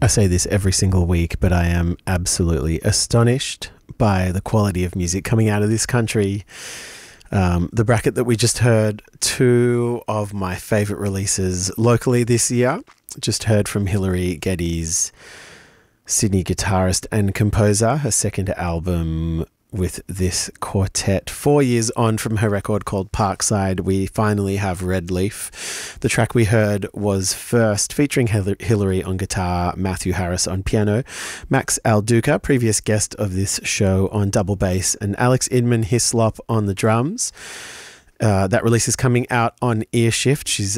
I say this every single week, but I am absolutely astonished by the quality of music coming out of this country. The bracket that we just heard, two of my favourite releases locally this year. Just heard from Hilary Geddes, Sydney guitarist and composer, her second album with this quartet. 4 years on from her record called Parkside, we finally have Red Leaf. The track we heard was First, featuring Hilary on guitar, Matthew Harris on piano, Max Alduca, previous guest of this show, on double bass, and Alex Idman Hislop on the drums. That release is coming out on Earshift. She's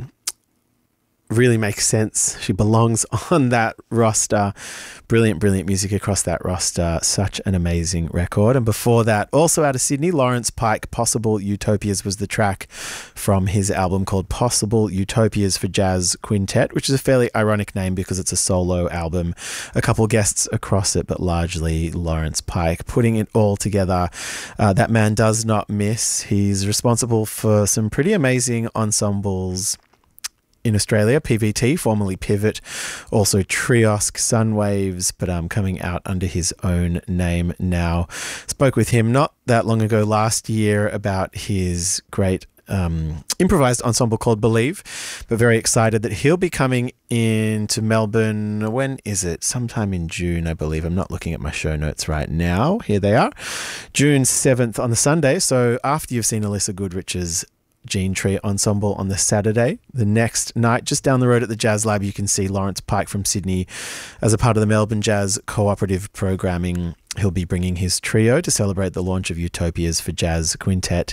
really makes sense. She belongs on that roster. Brilliant music across that roster. Such an amazing record. And before that, also out of Sydney, Lawrence Pike, Possible Utopias was the track from his album called Possible Utopias for Jazz Quintet, which is a fairly ironic name because it's a solo album. A couple guests across it, but largely Lawrence Pike putting it all together. That man does not miss. He's responsible for some pretty amazing ensembles in Australia, PVT, formerly Pivot, also Triosk, Sunwaves, but coming out under his own name now. Spoke with him not that long ago last year about his great improvised ensemble called Believe, but very excited that he'll be coming into Melbourne. When is it? Sometime in June, I believe. I'm not looking at my show notes right now. Here they are. June 7th on the Sunday. So after you've seen Alyssa Goodrich's Gene Tree Ensemble on the Saturday. The next night, just down the road at the Jazz Lab, you can see Lawrence Pike from Sydney as a part of the Melbourne Jazz Cooperative programming. He'll be bringing his trio to celebrate the launch of Utopias for Jazz Quintet.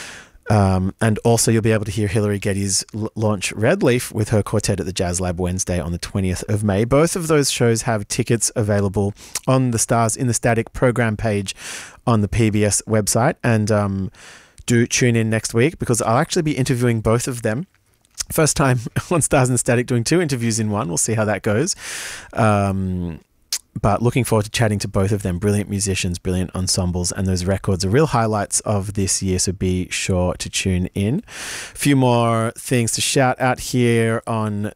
And also you'll be able to hear Hilary Geddes launch Red Leaf with her quartet at the Jazz Lab Wednesday on the 20th of May. Both of those shows have tickets available on the Stars in the Static program page on the PBS website. And do tune in next week because I'll actually be interviewing both of them. First time on Stars and Static doing two interviews in one. We'll see how that goes. But looking forward to chatting to both of them. Brilliant musicians, brilliant ensembles, and those records are real highlights of this year, so be sure to tune in. A few more things to shout out here on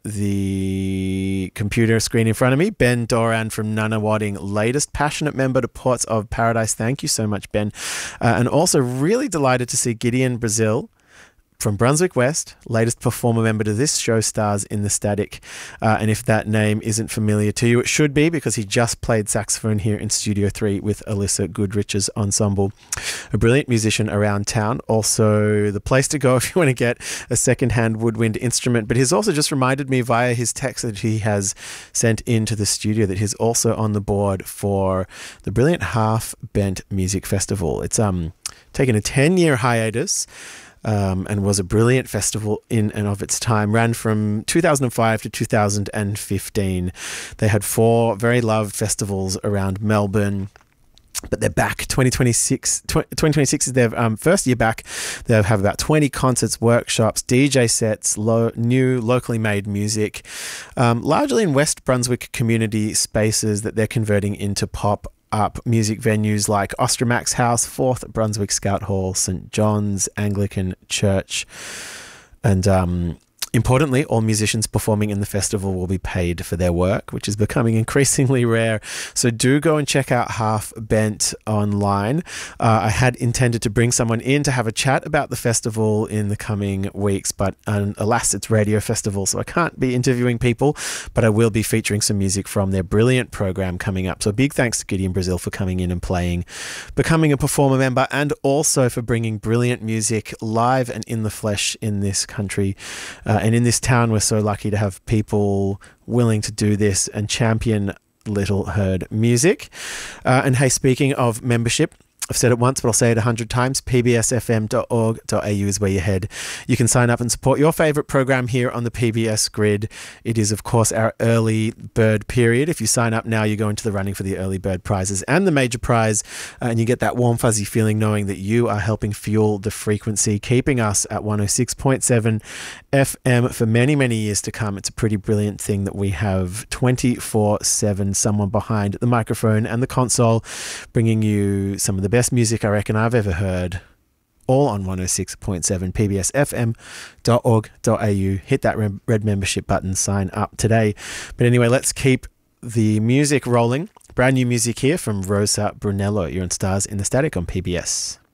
the computer screen in front of me. Ben Doran from Nunawading, latest passionate member to Ports of Paradise. Thank you so much, Ben. And also really delighted to see Gideon Brazil from Brunswick West, latest performer member to this show, Stars in the Static. And if that name isn't familiar to you, it should be because he just played saxophone here in Studio 3 with Alyssa Goodrich's ensemble. A brilliant musician around town. Also the place to go if you want to get a second-hand woodwind instrument. But he's also just reminded me via his text that he has sent into the studio that he's also on the board for the brilliant Half Bent Music Festival. It's taken a 10-year hiatus. And was a brilliant festival in and of its time. Ran from 2005 to 2015. They had 4 very loved festivals around Melbourne. But they're back. 2026 is their first year back. They'll have about 20 concerts, workshops, DJ sets, new locally made music, largely in West Brunswick community spaces that they're converting into pop-up music venues like Ostramax House, 4th Brunswick Scout Hall, St. John's Anglican Church. And importantly, all musicians performing in the festival will be paid for their work, which is becoming increasingly rare. So do go and check out Half Bent online. I had intended to bring someone in to have a chat about the festival in the coming weeks, but alas, it's Radio Festival, so I can't be interviewing people, but I will be featuring some music from their brilliant program coming up. So big thanks to Gideon Brazil for coming in and playing, becoming a performer member, and also for bringing brilliant music live and in the flesh in this country. And in this town, we're so lucky to have people willing to do this and champion little heard music. And hey, speaking of membership, I've said it once, but I'll say it 100 times. pbsfm.org.au is where you head. You can sign up and support your favourite program here on the PBS grid. It is, of course, our early bird period. If you sign up now, you go into the running for the early bird prizes and the major prize, and you get that warm, fuzzy feeling knowing that you are helping fuel the frequency, keeping us at 106.7 FM for many, many years to come. It's a pretty brilliant thing that we have 24/7 someone behind the microphone and the console bringing you some of the best music I reckon I've ever heard, all on 106.7 pbsfm.org.au. Hit that red membership button, sign up today. But anyway, let's keep the music rolling. Brand new music here from Rosa Brunello. You're on Stars in the Static on PBS.